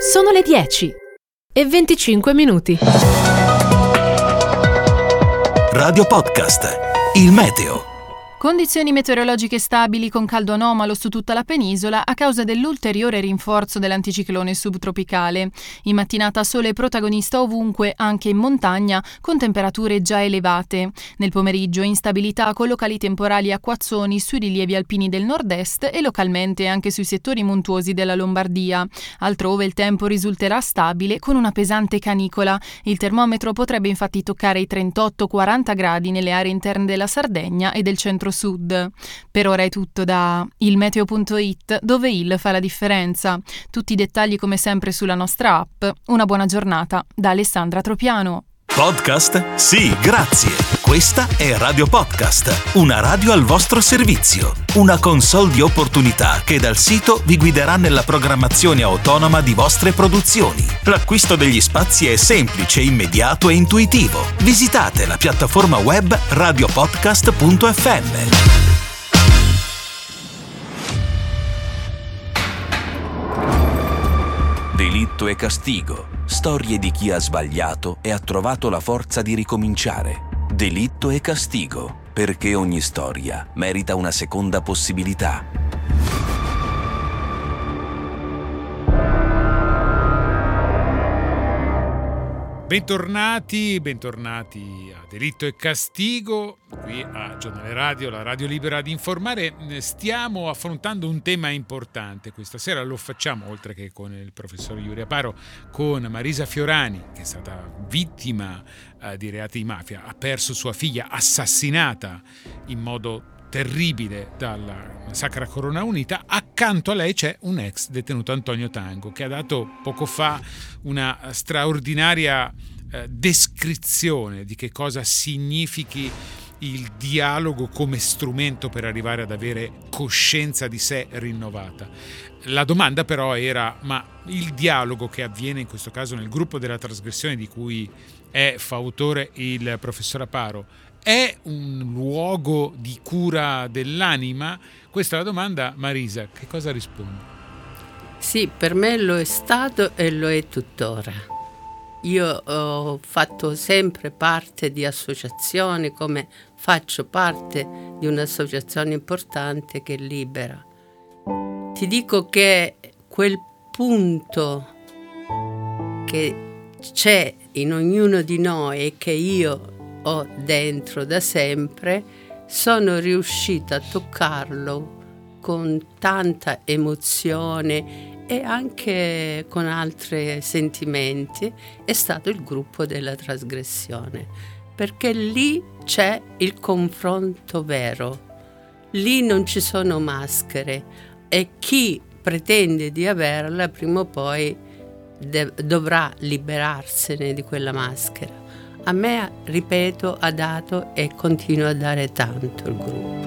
Sono le 10:25. Radio Podcast, il meteo. Condizioni meteorologiche stabili con caldo anomalo su tutta la penisola a causa dell'ulteriore rinforzo dell'anticiclone subtropicale. In mattinata sole protagonista ovunque, anche in montagna, con temperature già elevate. Nel pomeriggio instabilità con locali temporali acquazzoni sui rilievi alpini del nord-est e localmente anche sui settori montuosi della Lombardia. Altrove il tempo risulterà stabile con una pesante canicola. Il termometro potrebbe infatti toccare i 38-40 gradi nelle aree interne della Sardegna e del centro-sud. Per ora è tutto da ilmeteo.it, dove il fa la differenza. Tutti i dettagli come sempre sulla nostra app. Una buona giornata da Alessandra Tropiano. Podcast? Sì, grazie. Questa è Radio Podcast, una radio al vostro servizio. Una console di opportunità che dal sito vi guiderà nella programmazione autonoma di vostre produzioni. L'acquisto degli spazi è semplice, immediato e intuitivo. Visitate la piattaforma web radiopodcast.fm. Delitto e castigo. Storie di chi ha sbagliato e ha trovato la forza di ricominciare. Delitto e castigo, perché ogni storia merita una seconda possibilità. Bentornati a Delitto e Castigo, qui a Giornale Radio, la radio libera di informare. Stiamo affrontando un tema importante. Questa sera lo facciamo, oltre che con il professor Iuria Aparo, con Marisa Fiorani, che è stata vittima di reati di mafia, ha perso sua figlia assassinata in modo terribile dalla Sacra Corona Unita. Accanto a lei c'è un ex detenuto, Antonio Tango, che ha dato poco fa una straordinaria descrizione di che cosa significhi il dialogo come strumento per arrivare ad avere coscienza di sé rinnovata. La domanda però era: ma il dialogo che avviene in questo caso nel gruppo della trasgressione, di cui è fautore il professor Aparo, è un luogo di cura dell'anima? Questa è la domanda. Marisa, che cosa rispondi? Sì, per me lo è stato e lo è tuttora. Io ho fatto sempre parte di associazioni, come faccio parte di un'associazione importante che è Libera. Ti dico che quel punto che c'è in ognuno di noi e che io ho dentro da sempre, sono riuscita a toccarlo con tanta emozione e anche con altri sentimenti. È stato il gruppo della trasgressione, perché lì c'è il confronto vero, lì non ci sono maschere e chi pretende di averla prima o poi dovrà liberarsene di quella maschera. A me, ripeto, ha dato e continua a dare tanto il gruppo.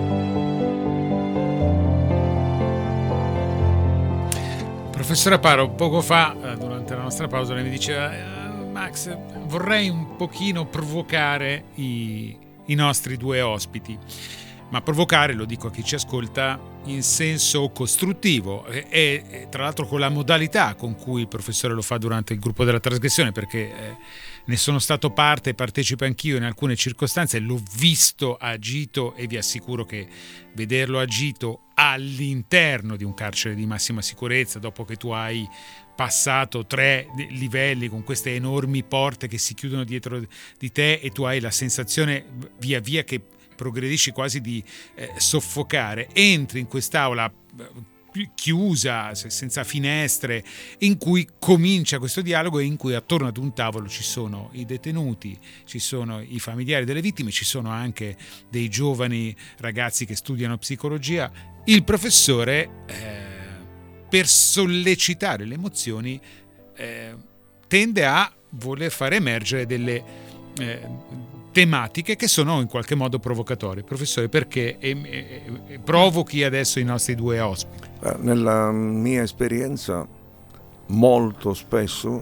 Professor Aparo, poco fa, durante la nostra pausa, lei mi diceva: Max, vorrei un pochino provocare i nostri due ospiti. Ma provocare, lo dico a chi ci ascolta, in senso costruttivo e tra l'altro con la modalità con cui il professore lo fa durante il gruppo della trasgressione, perché ne sono stato parte e partecipo anch'io in alcune circostanze, l'ho visto agito e vi assicuro che vederlo agito all'interno di un carcere di massima sicurezza, dopo che tu hai passato 3 livelli con queste enormi porte che si chiudono dietro di te e tu hai la sensazione via via che progredisci quasi di soffocare, entri in quest'aula chiusa, senza finestre, in cui comincia questo dialogo e in cui attorno ad un tavolo ci sono i detenuti, ci sono i familiari delle vittime, ci sono anche dei giovani ragazzi che studiano psicologia. Il professore, per sollecitare le emozioni, tende a voler far emergere delle tematiche che sono in qualche modo provocatorie. Professore, perché provochi adesso i nostri due ospiti? Nella mia esperienza, molto spesso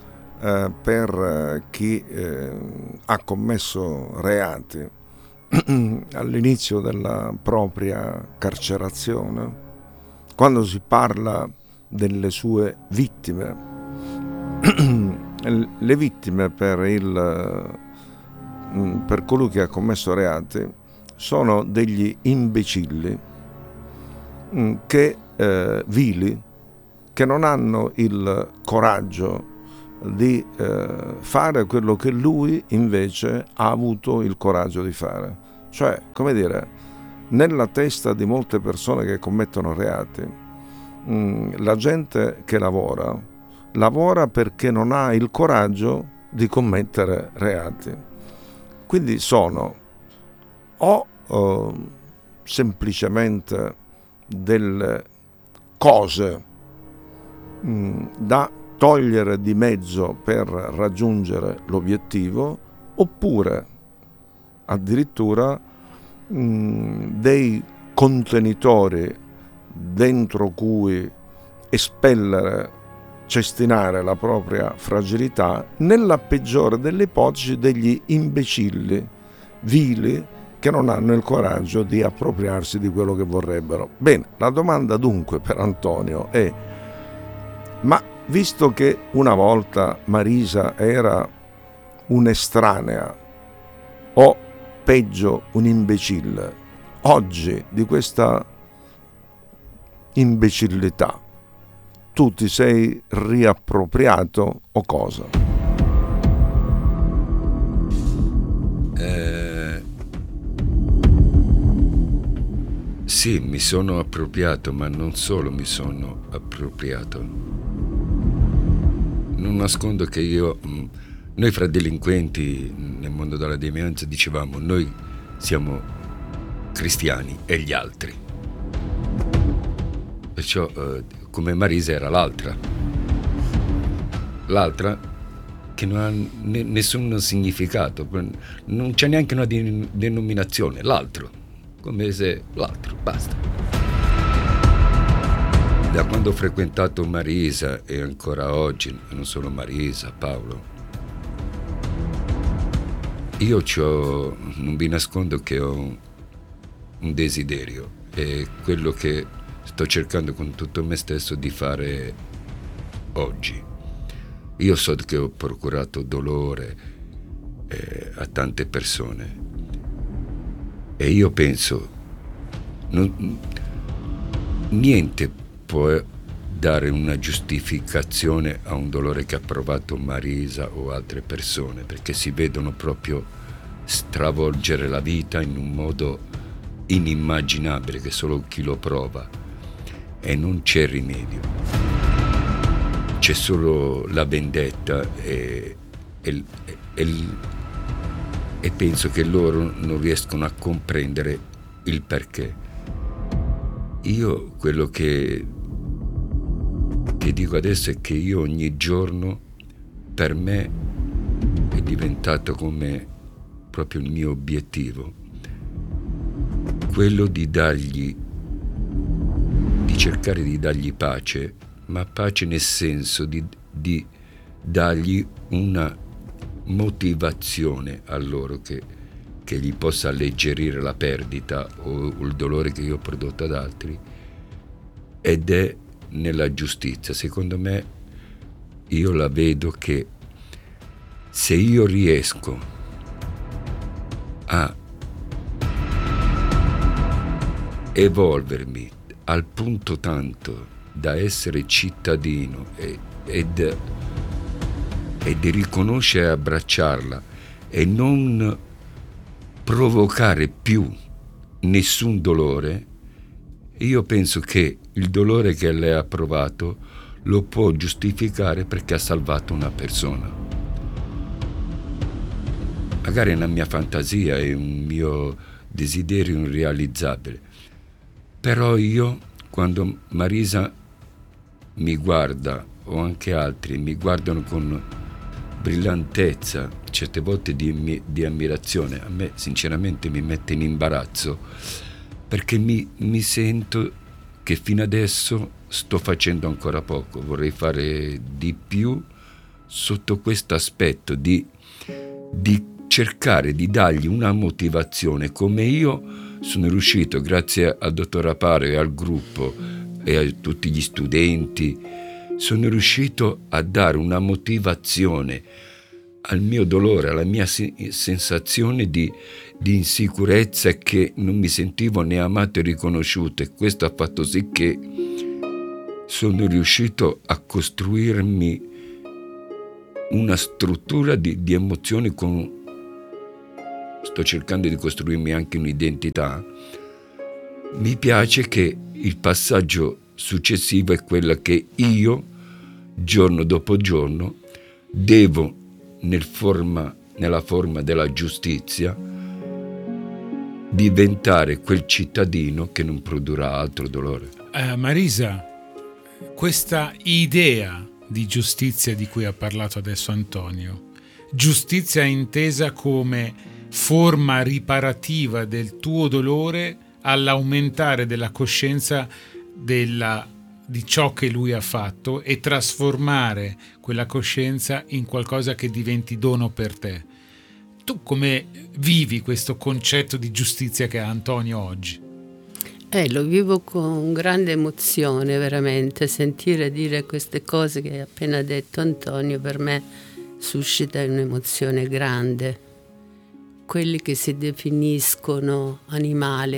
per chi ha commesso reati all'inizio della propria carcerazione, quando si parla delle sue vittime. Le vittime per colui che ha commesso reati sono degli imbecilli vili, che non hanno il coraggio di fare quello che lui invece ha avuto il coraggio di fare. Cioè, come dire, nella testa di molte persone che commettono reati, la gente che lavora perché non ha il coraggio di commettere reati. Quindi sono semplicemente delle cose da togliere di mezzo per raggiungere l'obiettivo, oppure addirittura dei contenitori dentro cui espellere, cestinare la propria fragilità, nella peggiore delle ipotesi degli imbecilli vili che non hanno il coraggio di appropriarsi di quello che vorrebbero. Bene, la domanda dunque per Antonio è: ma visto che una volta Marisa era un'estranea, o peggio un imbecille, oggi di questa imbecillità tu ti sei riappropriato o cosa? Sì, mi sono appropriato, ma non solo mi sono appropriato. Non nascondo che noi fra delinquenti nel mondo della devianza dicevamo: noi siamo cristiani e gli altri. Perciò come Marisa era l'altra che non ha nessun significato, non c'è neanche una denominazione, l'altro, come se l'altro, basta. Da quando ho frequentato Marisa, e ancora oggi, non solo Marisa, Paolo, io non vi nascondo che ho un desiderio, e quello che sto cercando con tutto me stesso di fare oggi. Io so che ho procurato dolore a tante persone, e io penso niente può dare una giustificazione a un dolore che ha provato Marisa o altre persone, perché si vedono proprio stravolgere la vita in un modo inimmaginabile che solo chi lo prova, e non c'è rimedio, c'è solo la vendetta, e penso che loro non riescono a comprendere il perché. Io quello che dico adesso è che io ogni giorno, per me, è diventato come proprio il mio obiettivo, quello di cercare di dargli pace, ma pace nel senso di dargli una motivazione a loro che gli possa alleggerire la perdita o il dolore che io ho prodotto ad altri, ed è nella giustizia. Secondo me, io la vedo che se io riesco a evolvermi al punto tanto da essere cittadino e di riconoscere e abbracciarla e non provocare più nessun dolore, io penso che il dolore che lei ha provato lo può giustificare perché ha salvato una persona. Magari è una mia fantasia, è un mio desiderio irrealizzabile, però io, quando Marisa mi guarda, o anche altri mi guardano con brillantezza, certe volte di ammirazione, a me sinceramente mi mette in imbarazzo, perché mi sento che fino adesso sto facendo ancora poco, vorrei fare di più sotto questo aspetto di cercare di dargli una motivazione, come io sono riuscito, grazie al dottor Aparo e al gruppo, e a tutti gli studenti, sono riuscito a dare una motivazione al mio dolore, alla mia sensazione di insicurezza, che non mi sentivo né amato e riconosciuto, e questo ha fatto sì che sono riuscito a costruirmi una struttura di emozioni, sto cercando di costruirmi anche un'identità. Mi piace che il passaggio successivo è quello che io, giorno dopo giorno, devo, nella forma della giustizia, diventare quel cittadino che non produrrà altro dolore. Marisa, questa idea di giustizia di cui ha parlato adesso Antonio, giustizia intesa come forma riparativa del tuo dolore all'aumentare della coscienza di ciò che lui ha fatto e trasformare quella coscienza in qualcosa che diventi dono per te. Tu come vivi questo concetto di giustizia che ha Antonio oggi? Lo vivo con grande emozione, veramente. Sentire dire queste cose che ha appena detto Antonio per me suscita un'emozione grande. Quelli che si definivano animale,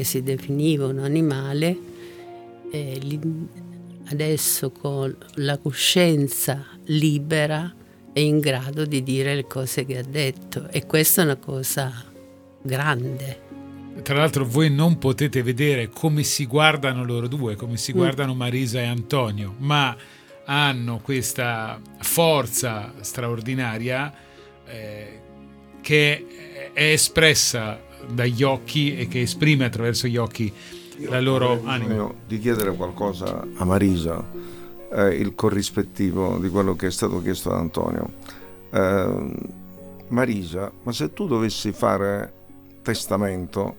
adesso con la coscienza libera è in grado di dire le cose che ha detto, e questa è una cosa grande. Tra l'altro voi non potete vedere come si guardano loro due, come si guardano Marisa e Antonio, ma hanno questa forza straordinaria che è espressa dagli occhi e che esprime attraverso gli occhi la loro anima. Di chiedere qualcosa a Marisa, il corrispettivo di quello che è stato chiesto da Antonio. Marisa, ma se tu dovessi fare testamento,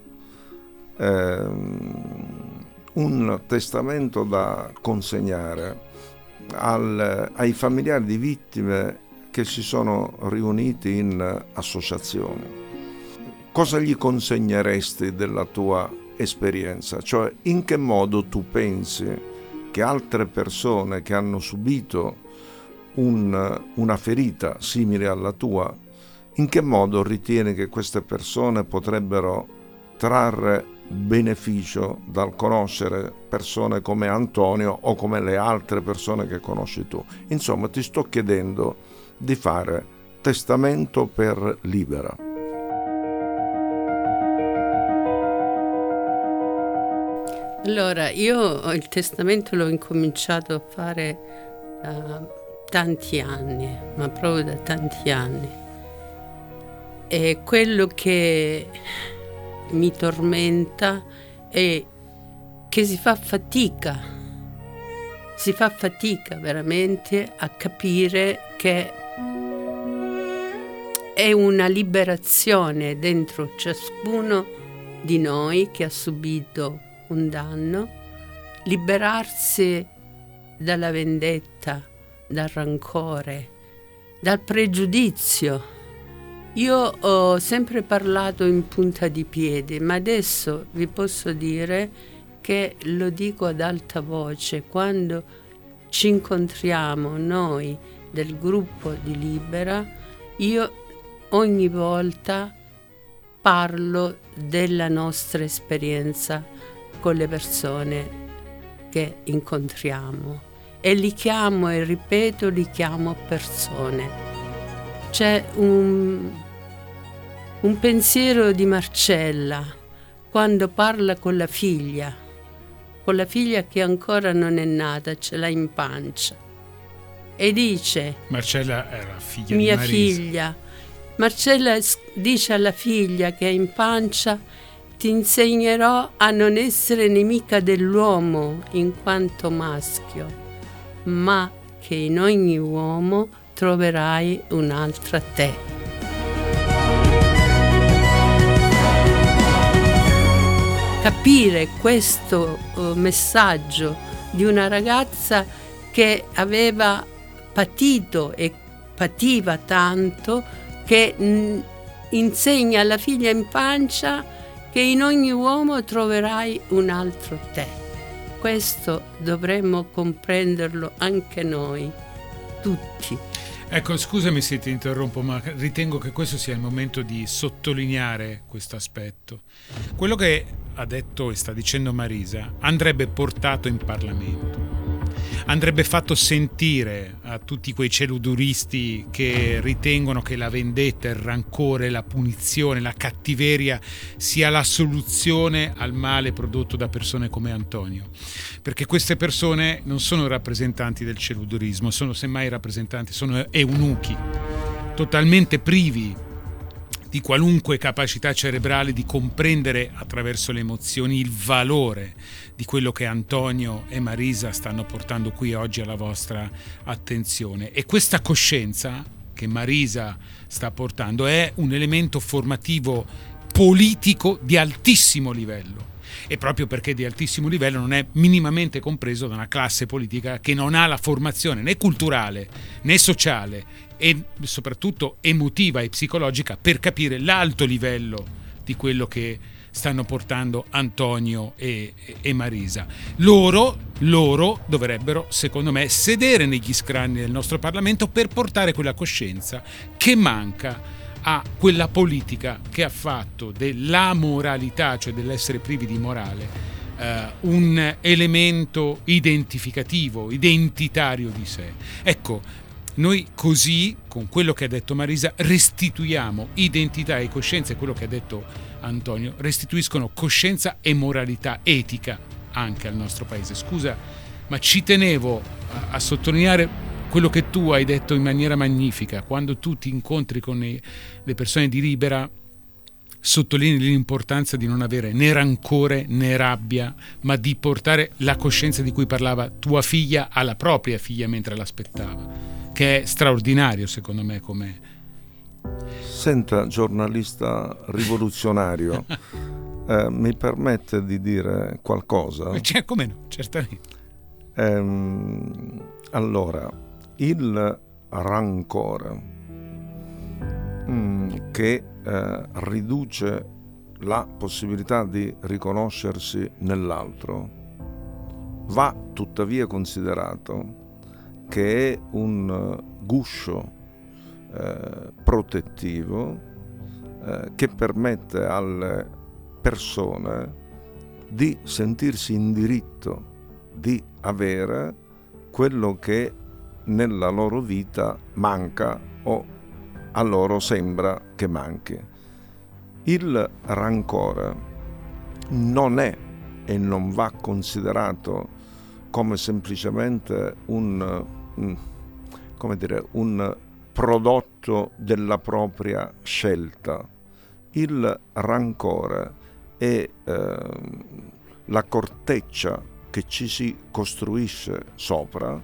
un testamento da consegnare ai familiari di vittime che si sono riuniti in associazioni, cosa gli consegneresti della tua esperienza? Cioè, in che modo tu pensi che altre persone che hanno subito una ferita simile alla tua, in che modo ritieni che queste persone potrebbero trarre beneficio dal conoscere persone come Antonio o come le altre persone che conosci tu? Insomma, ti sto chiedendo di fare testamento per Libera. Allora, io il testamento l'ho incominciato a fare da tanti anni, ma proprio da tanti anni. E quello che mi tormenta è che si fa fatica veramente a capire che è una liberazione dentro ciascuno di noi che ha subito un danno, liberarsi dalla vendetta, dal rancore, dal pregiudizio. Io ho sempre parlato in punta di piedi, ma adesso vi posso dire che lo dico ad alta voce: quando ci incontriamo noi del gruppo di Libera, io ogni volta parlo della nostra esperienza con le persone che incontriamo e li chiamo, e ripeto, li chiamo persone. C'è un pensiero di Marcella quando parla con la figlia che ancora non è nata, ce l'ha in pancia, e dice: Marcella era figlia mia di Marisa. figlia. Marcella dice alla figlia che è in pancia: ti insegnerò a non essere nemica dell'uomo in quanto maschio, ma che in ogni uomo troverai un'altra te. Capire questo messaggio di una ragazza che aveva patito e pativa tanto, che insegna alla figlia in pancia che in ogni uomo troverai un altro te. questo dovremmo comprenderlo anche noi, tutti. Ecco, scusami se ti interrompo, ma ritengo che questo sia il momento di sottolineare questo aspetto. Quello che ha detto e sta dicendo Marisa andrebbe portato in Parlamento, andrebbe fatto sentire a tutti quei celuduristi che ritengono che la vendetta, il rancore, la punizione, la cattiveria sia la soluzione al male prodotto da persone come Antonio, perché queste persone non sono rappresentanti del celudurismo, sono semmai rappresentanti, sono eunuchi totalmente privi di qualunque capacità cerebrale di comprendere attraverso le emozioni il valore di quello che Antonio e Marisa stanno portando qui oggi alla vostra attenzione. E questa coscienza che Marisa sta portando è un elemento formativo politico di altissimo livello, e proprio perché di altissimo livello non è minimamente compreso da una classe politica che non ha la formazione né culturale né sociale e soprattutto emotiva e psicologica per capire l'alto livello di quello che stanno portando Antonio e Marisa. Loro dovrebbero, secondo me, sedere negli scranni del nostro Parlamento per portare quella coscienza che manca a quella politica che ha fatto della moralità, cioè dell'essere privi di morale, un elemento identificativo, identitario di sé. Ecco, noi così, con quello che ha detto Marisa, restituiamo identità e coscienza, e quello che ha detto Antonio restituiscono coscienza e moralità etica anche al nostro paese. Scusa, ma ci tenevo a sottolineare quello che tu hai detto in maniera magnifica. Quando tu ti incontri con le persone di Libera, sottolinei l'importanza di non avere né rancore né rabbia, ma di portare la coscienza di cui parlava tua figlia alla propria figlia mentre l'aspettava, che è straordinario secondo me come... Senta, giornalista rivoluzionario, mi permette di dire qualcosa? Come no, certamente. Allora, il rancore che riduce la possibilità di riconoscersi nell'altro va tuttavia considerato che è un guscio protettivo che permette alle persone di sentirsi in diritto di avere quello che nella loro vita manca o a loro sembra che manchi. Il rancore non è e non va considerato come semplicemente un prodotto della propria scelta. Il rancore è la corteccia che ci si costruisce sopra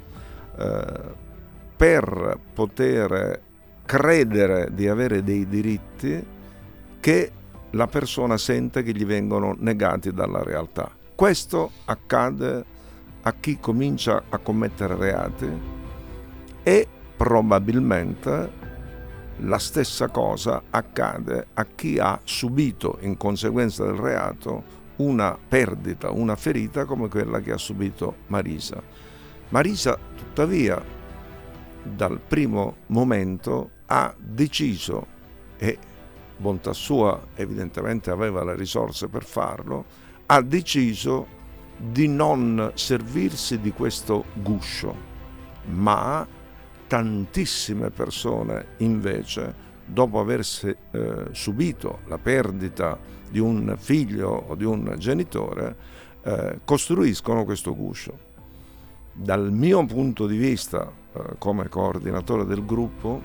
per poter credere di avere dei diritti che la persona sente che gli vengono negati dalla realtà. Questo accade a chi comincia a commettere reati e probabilmente la stessa cosa accade a chi ha subito in conseguenza del reato una perdita, una ferita come quella che ha subito Marisa. Marisa, tuttavia, dal primo momento ha deciso, e bontà sua evidentemente aveva le risorse per farlo, ha deciso di non servirsi di questo guscio, ma tantissime persone invece, dopo aver subito la perdita di un figlio o di un genitore, costruiscono questo guscio. Dal mio punto di vista, come coordinatore del gruppo,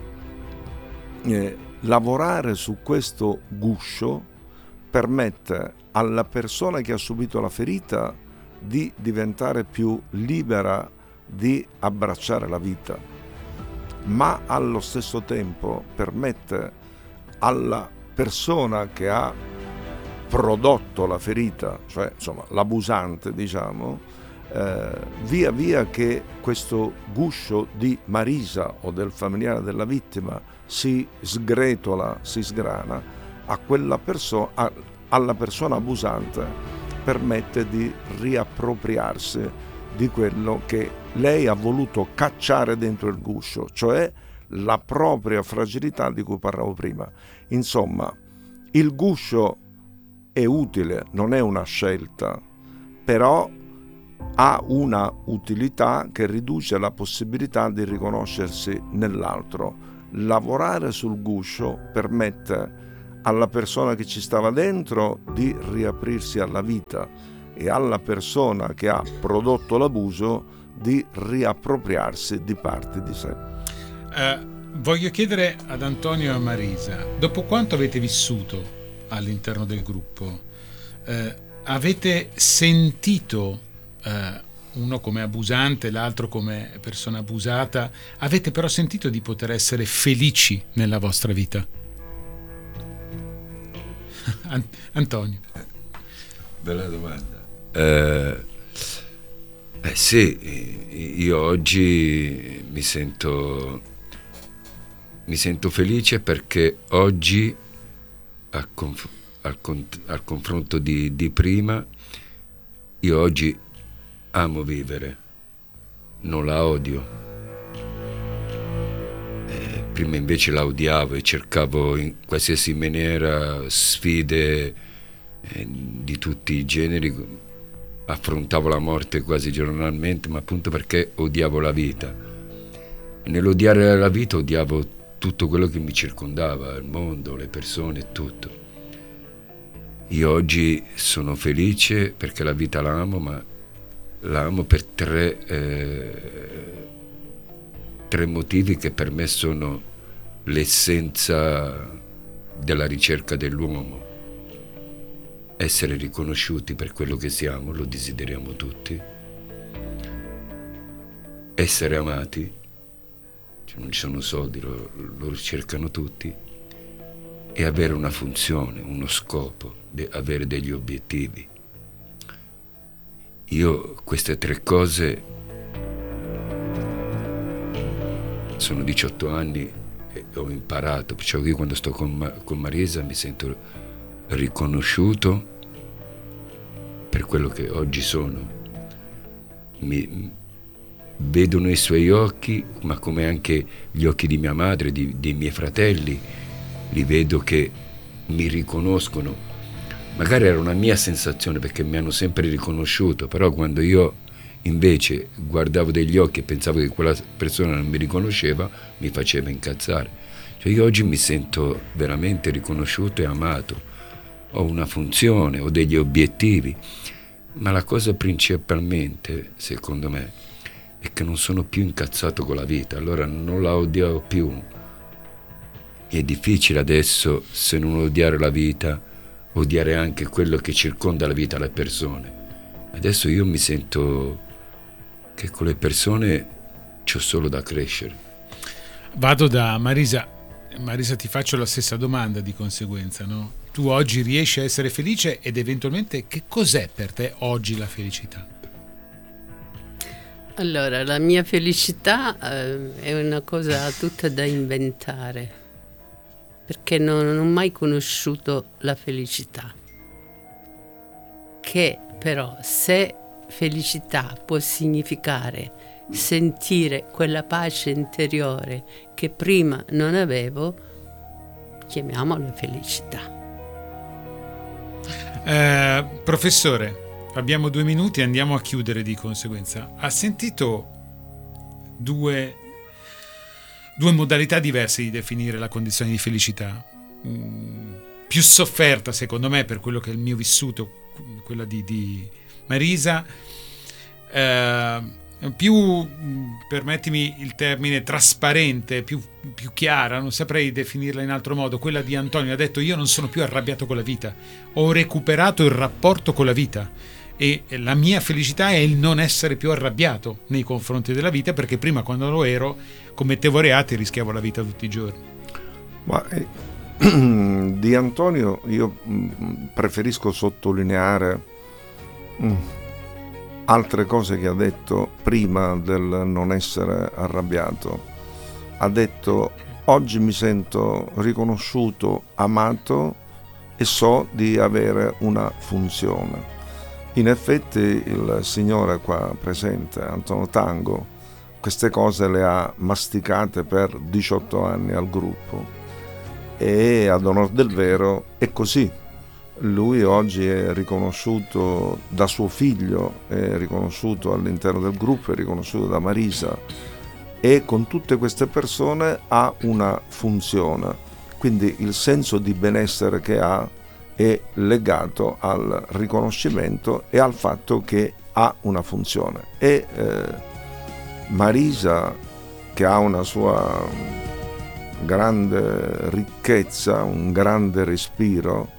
lavorare su questo guscio permette alla persona che ha subito la ferita di diventare più libera di abbracciare la vita, ma allo stesso tempo permette alla persona che ha prodotto la ferita, cioè insomma l'abusante, diciamo, via via che questo guscio di Marisa o del familiare della vittima si sgretola, si sgrana, a quella alla persona abusante permette di riappropriarsi di quello che lei ha voluto cacciare dentro il guscio, cioè la propria fragilità di cui parlavo prima. Insomma, il guscio è utile, non è una scelta, però ha una utilità che riduce la possibilità di riconoscersi nell'altro. Lavorare sul guscio permette alla persona che ci stava dentro di riaprirsi alla vita e alla persona che ha prodotto l'abuso di riappropriarsi di parti di sé. Voglio chiedere ad Antonio e a Marisa, dopo quanto avete vissuto all'interno del gruppo, avete sentito uno come abusante, l'altro come persona abusata, avete però sentito di poter essere felici nella vostra vita? Antonio. Bella domanda. Sì, io oggi mi sento felice perché oggi al confronto di prima, io oggi amo vivere, non la odio. Prima invece la odiavo e cercavo in qualsiasi maniera sfide di tutti i generi, affrontavo la morte quasi giornalmente, ma appunto perché odiavo la vita. E nell'odiare la vita odiavo tutto quello che mi circondava, il mondo, le persone, tutto. Io oggi sono felice perché la vita la amo, ma la amo per tre motivi che per me sono l'essenza della ricerca dell'uomo. Essere riconosciuti per quello che siamo, lo desideriamo tutti. Essere amati, cioè non ci sono soldi, lo ricercano tutti. E avere una funzione, uno scopo, avere degli obiettivi. Io queste tre cose, sono 18 anni e ho imparato, perciò io quando sto con Marisa mi sento riconosciuto per quello che oggi sono. Mi vedo nei suoi occhi, ma come anche gli occhi di mia madre, dei miei fratelli, li vedo che mi riconoscono. Magari era una mia sensazione perché mi hanno sempre riconosciuto, però quando io invece guardavo degli occhi e pensavo che quella persona non mi riconosceva, mi faceva incazzare. Cioè io oggi mi sento veramente riconosciuto e amato, ho una funzione, ho degli obiettivi, ma la cosa principalmente, secondo me, è che non sono più incazzato con la vita, allora non la odio più. È difficile adesso, se non odiare la vita, odiare anche quello che circonda la vita, le persone. Adesso io mi sento che con le persone c'ho solo da crescere. Vado da Marisa. Marisa, ti faccio la stessa domanda di conseguenza, no? Tu oggi riesci a essere felice ed eventualmente che cos'è per te oggi la felicità? Allora, la mia felicità è una cosa tutta da inventare, perché non ho mai conosciuto la felicità. Che però, se felicità può significare sentire quella pace interiore che prima non avevo, chiamiamola felicità. Professore, abbiamo 2 minuti e andiamo a chiudere di conseguenza. Ha sentito due modalità diverse di definire la condizione di felicità, più sofferta secondo me per quello che è il mio vissuto, quella di Marisa, più, permettimi il termine, trasparente, più chiara, non saprei definirla in altro modo. Quella di Antonio ha detto: io non sono più arrabbiato con la vita, ho recuperato il rapporto con la vita e la mia felicità è il non essere più arrabbiato nei confronti della vita, perché prima, quando lo ero, commettevo reati e rischiavo la vita tutti i giorni. Ma di Antonio io preferisco sottolineare altre cose che ha detto prima del non essere arrabbiato. Ha detto: oggi mi sento riconosciuto, amato e so di avere una funzione. In effetti il signore qua presente, Antonio Tango, queste cose le ha masticate per 18 anni al gruppo e ad onor del vero è così. Lui oggi è riconosciuto da suo figlio, è riconosciuto all'interno del gruppo, è riconosciuto da Marisa e con tutte queste persone ha una funzione. Quindi il senso di benessere che ha è legato al riconoscimento e al fatto che ha una funzione. E Marisa, che ha una sua grande ricchezza, un grande respiro,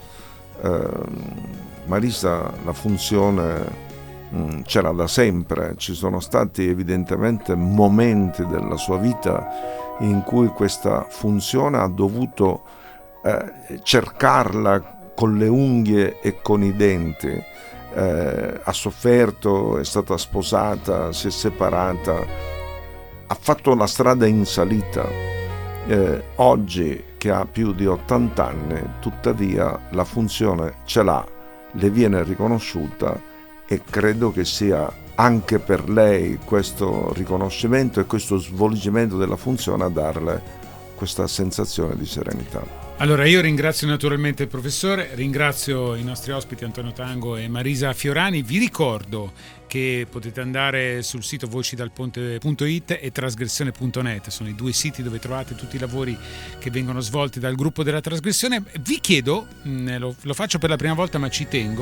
Marisa la funzione ce l'ha da sempre. Ci sono stati evidentemente momenti della sua vita in cui questa funzione ha dovuto cercarla con le unghie e con i denti, ha sofferto, è stata sposata, si è separata, ha fatto la strada in salita. Oggi che ha più di 80 anni, tuttavia la funzione ce l'ha, le viene riconosciuta e credo che sia anche per lei questo riconoscimento e questo svolgimento della funzione a darle questa sensazione di serenità. Allora io ringrazio naturalmente il professore, ringrazio i nostri ospiti Antonio Tango e Marisa Fiorani. Vi ricordo che potete andare sul sito vocidalponte.it e trasgressione.net, sono i due siti dove trovate tutti i lavori che vengono svolti dal gruppo della Trasgressione. Vi chiedo, lo faccio per la prima volta ma ci tengo,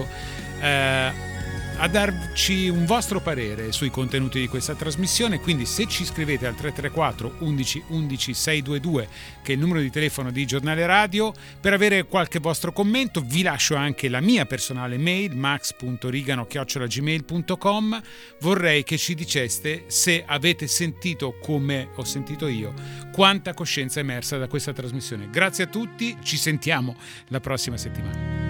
a darci un vostro parere sui contenuti di questa trasmissione, quindi se ci scrivete al 334 11 11 622, che è il numero di telefono di Giornale Radio, per avere qualche vostro commento. Vi lascio anche la mia personale mail, max.rigano@gmail.com. vorrei che ci diceste se avete sentito, come ho sentito io, quanta coscienza è emersa da questa trasmissione. Grazie a tutti, ci sentiamo la prossima settimana.